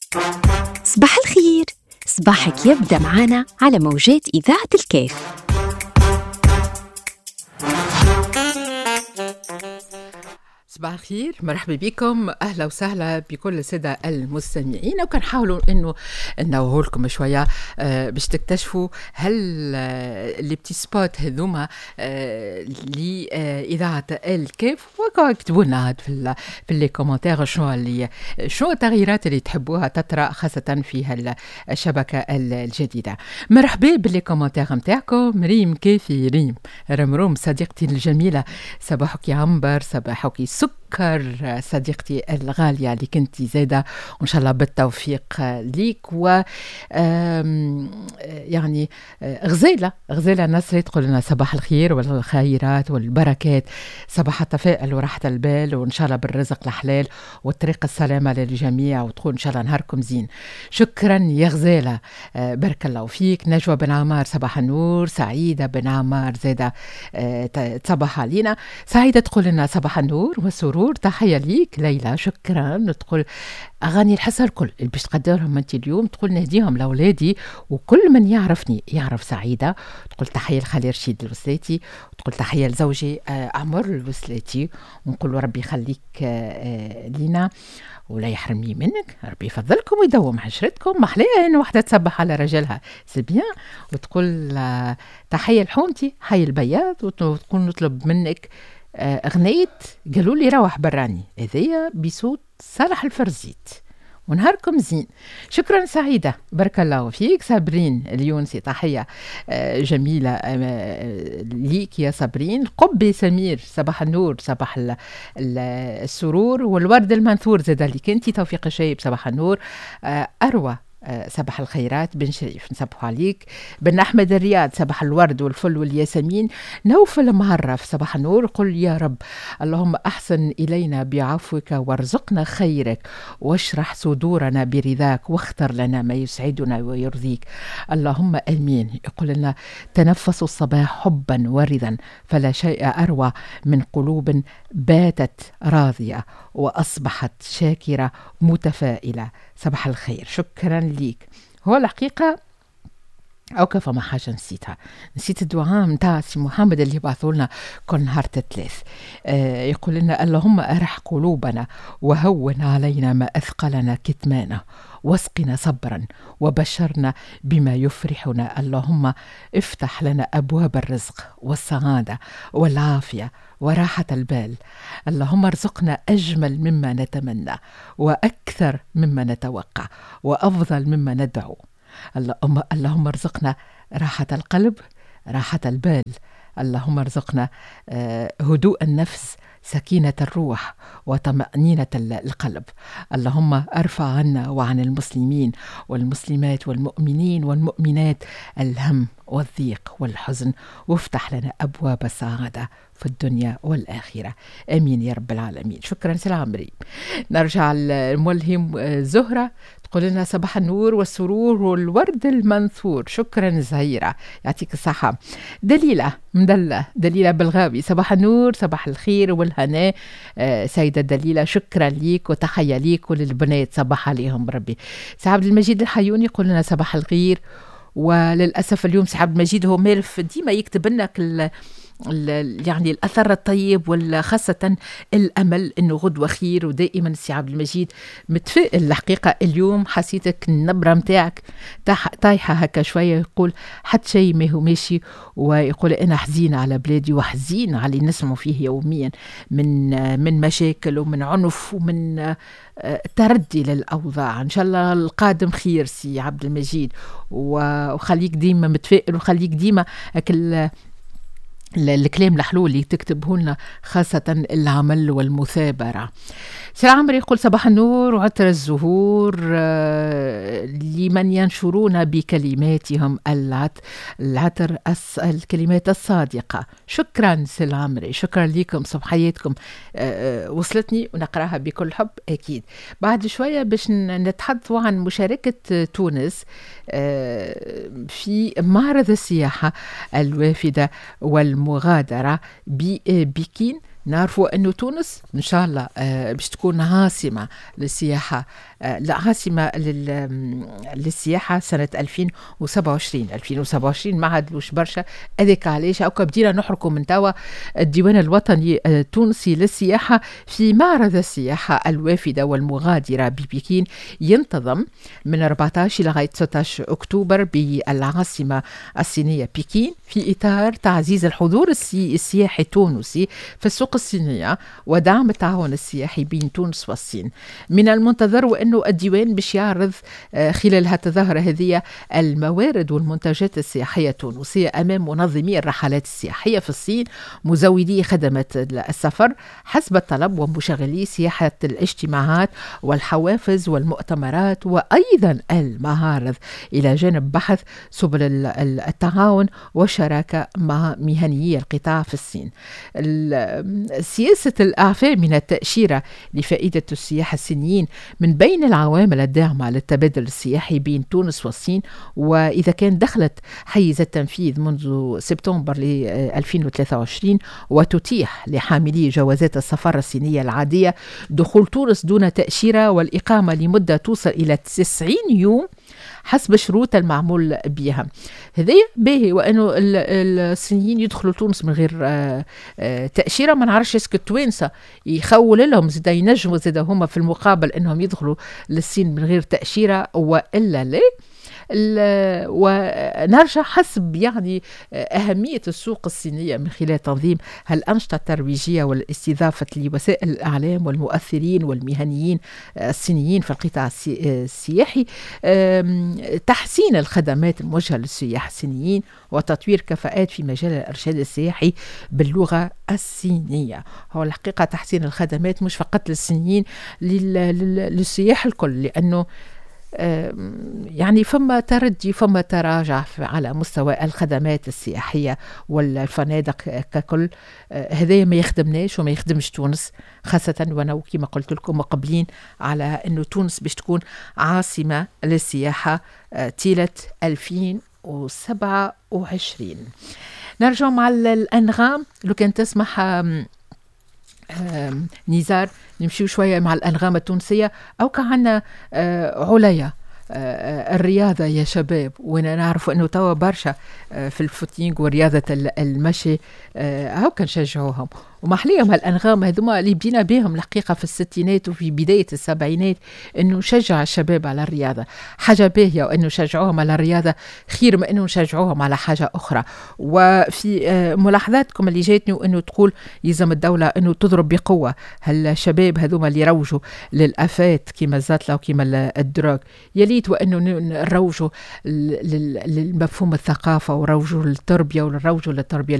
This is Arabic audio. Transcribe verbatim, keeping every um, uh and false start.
صباح الخير. صباحك يبدأ معنا على موجات إذاعة الكيف. صباح الخير، مرحبا بكم، اهلا وسهلا بكل الساده المستمعين. وكان حاولوا انه ننوه لكم شويه آه باش تكتشفوا هل آه لي بتي سبوت هذوما آه لاذاعه الكيف، وكتبوا لنا في في لي كومنتير شنو اللي شنو التغييرات اللي تحبوها تطرا خاصه في الشبكه الجديده. مرحبا باللي كومنتير نتاعكم. ريم كيفي ريم رمروم صديقتي الجميله، صباحك يا عنبر، صباحك سكر صديقتي الغالية اللي كنتي زايدة، وإن شاء الله بالتوفيق ليك. و يعني غزالة غزالة نصري تقول لنا صباح الخير والخيرات والبركات، صباح التفاؤل وراحة البال، وإن شاء الله بالرزق الحلال والطريق السلامة للجميع، وتقول إن شاء الله نهاركم زين. شكرا يا غزالة، بارك الله فيك. نجوى بن عمار صباح النور. سعيدة بن عمار زايدة تصبح علينا. سعيدة تقول لنا صباح النور والسرور، تحية ليك. ليلى شكرا، تقول أغاني الحسن الكل اللي باش تقدرهم أنت اليوم، تقول نهديهم لأولادي وكل من يعرفني يعرف سعيدة. تقول تحية لخالي رشيد الوسلاتي، وتقول تحية لزوجي عمر الوسلاتي، ونقول ربي يخليك لينا ولا يحرمني منك، ربي يفضلكم ويدوم عشرتكم. محلاها ان وحده تصبح على رجالها سي بيان. وتقول تحية لحومتي حي البياض، وتقول نطلب منك أغنية قالوا لي روح براني، هذيا بصوت صالح الفرزيت، ونهاركم زين. شكرا سعيدة، بارك الله فيك. صابرين اليونسي تحية جميلة ليك يا صابرين. قبي سمير صباح النور، صباح السرور والورد المنثور زاد اللي كنتي. توفيق الشايب صباح النور. أروى صباح الخيرات بن شريف نصبح عليك. بن أحمد الرياض صباح الورد والفل والياسمين. نوفل معرف صباح النور، قل يا رب اللهم أحسن إلينا بعفوك وارزقنا خيرك واشرح صدورنا برضاك واختر لنا ما يسعدنا ويرضيك اللهم آمين. يقول لنا تنفسوا الصباح حبا وردا، فلا شيء أروى من قلوب باتت راضية وأصبحت شاكرة متفائلة. صباح الخير، شكرا ليك. هو الحقيقة أو كيف ما حاجة نسيتها، نسيت الدعاء متاع سي محمد اللي بعثوا لنا كل نهار الثلاث. آه يقول لنا اللهم أرح قلوبنا وهون علينا ما أثقلنا كتمانا، واسقنا صبرا وبشرنا بما يفرحنا، اللهم افتح لنا أبواب الرزق والسعادة والعافية وراحة البال، اللهم ارزقنا أجمل مما نتمنى وأكثر مما نتوقع وأفضل مما ندعو. اللهم اللهم ارزقنا راحة القلب راحة البال، اللهم ارزقنا هدوء النفس سكينة الروح وطمأنينة القلب، اللهم ارفع عنا وعن المسلمين والمسلمات والمؤمنين والمؤمنات الهم والضيق والحزن، وافتح لنا أبواب السعادة في الدنيا والآخرة، آمين يا رب العالمين. شكرا سلام ريم. نرجع الملهم زهرة تقول لنا صباح النور والسرور والورد المنثور. شكرا زهيرة، يعطيك الصحة. دليلة مدلة دليلة بالغابي صباح النور صباح الخير والهناء. آه سيدة دليلة شكرا ليك وتحية ليك وللبنات صباح عليهم ربي. سي عبد المجيد الحيوني يقول لنا صباح الخير. وللأسف اليوم سي عبد المجيد هو مالف ديما يكتب لنا يعني الأثر الطيب وخاصة الأمل إنه غدوة خير، ودائما سي عبد المجيد متفائل. الحقيقة اليوم حسيتك النبرة متاعك طايحة هكا شوية، يقول حتى شيء ما هو ماشي، ويقول أنا حزين على بلادي وحزين على اللي نسمع فيه يوميا من من مشاكل ومن عنف ومن تردي للأوضاع. إن شاء الله القادم خير سي عبد المجيد، وخليك ديما متفائل وخليك ديما أكل الكلام الحلول اللي تكتبه لنا خاصة العمل والمثابرة. سي عمرو يقول صباح النور وعطر الزهور لمن ينشرون بكلماتهم العطر الكلمات الصادقة. شكرا سي عمرو، شكرا لكم، صبحياتكم وصلتني ونقراها بكل حب أكيد. بعد شوية باش نتحدثوا عن مشاركة تونس في معرض السياحة الوافدة والمغادرة ببكين. نعرفوا أنه تونس إن شاء الله باش تكون عاصمة للسياحة العاصمة للسياحة سنة ألفين وسبعة وعشرين ألفين وسبعة وعشرين ما عادلوش برشا. هذاك علاش هكا بدينا نحركوا من توا الديوان الوطني التونسي للسياحة في معرض السياحة الوافدة والمغادرة ببكين، ينتظم من أربعة عشر لغاية ستة عشر أكتوبر بالعاصمة الصينية بكين، في إطار تعزيز الحضور السياحي التونسي في السوق الصينية ودعم التعاون السياحي بين تونس والصين. من المنتظر وأنه الديوان باش يعرض خلال هالتظاهرة هذه الموارد والمنتجات السياحية التونسية أمام منظمي الرحلات السياحية في الصين، مزودي خدمات السفر حسب الطلب ومشغلي سياحة الاجتماعات والحوافز والمؤتمرات وأيضا المعارض، إلى جانب بحث سبل التعاون والشراكة مع مهنيي القطاع في الصين. سياسة الإعفاء من التأشيرة لفائدة السياح الصينيين من بين العوامل الداعمة للتبادل السياحي بين تونس والصين، وإذا كان دخلت حيز التنفيذ منذ سبتمبر ل ألفين وثلاثة وعشرين وتتيح لحاملي جوازات السفر الصينية العادية دخول تونس دون تأشيرة والإقامة لمدة توصل إلى تسعين يوم حسب الشروط المعمول بها. هذا باهي، وأنه الصينيين يدخلوا تونس من غير تأشيرة. ما نعرفش اسكو التوانسة يخول لهم زي ينجموا زي هما في المقابل أنهم يدخلوا للصين من غير تأشيرة وإلا لا. ونرجع حسب يعني أهمية السوق الصينية من خلال تنظيم هالأنشطة الترويجية والاستضافة لوسائل الإعلام والمؤثرين والمهنيين الصينيين في القطاع السياحي، تحسين الخدمات الموجهة للسياح الصينيين وتطوير كفاءات في مجال الإرشاد السياحي باللغة الصينية. هو الحقيقة تحسين الخدمات مش فقط للصينيين، للسياح الكل، لأنه يعني فما تردي فما تراجع على مستوى الخدمات السياحية والفنادق ككل. هذا ما يخدمناش وما يخدمش تونس، خاصة وانا كما قلت لكم مقبلين على انه تونس باش تكون عاصمة للسياحة طيلة ألفين وسبعة وعشرين. نرجع مع الأنغام لو كان تسمح نزار، نمشيو شوية مع الأنغام التونسية. أو كعنا عليا الرياضة يا شباب، وانا نعرف انه توا برشا في الفوتينغ ورياضة المشي هاو كنشجعوهم، ومحليهم هالأنغام هذوما اللي بدينا بهم الحقيقة في الستينات وفي بداية السبعينات، انه نشجع الشباب على الرياضة. حاجة باهية، وانه نشجعوهم على الرياضة خير من انه نشجعوهم على حاجة اخرى. وفي ملاحظاتكم اللي جاتني وانه تقول يلزم الدولة انه تضرب بقوة هالشباب هذوما اللي روجوا للآفات كما الزاتلة وكما الدروغ، يليت وانه نروجوا للمفهوم الثقافة وروجوا للتربية وروجوا للتربية